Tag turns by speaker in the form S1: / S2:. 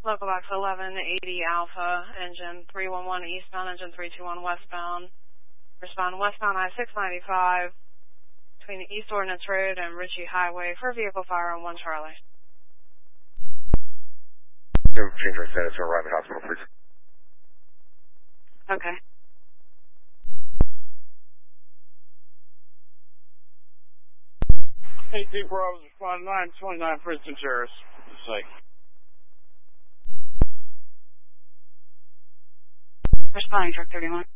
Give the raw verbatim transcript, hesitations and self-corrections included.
S1: Local box eleven eighty Alpha, engine three one one eastbound, engine three two one westbound. Respond westbound I six ninety-five between East Ordnance Road and Ritchie Highway for vehicle fire on one Charlie.
S2: Change our status to arrive at hospital, please.
S1: Okay.
S3: A T Bravo, respond nine twenty-nine Princeton Terrace. Site.
S1: Responding truck thirty-one.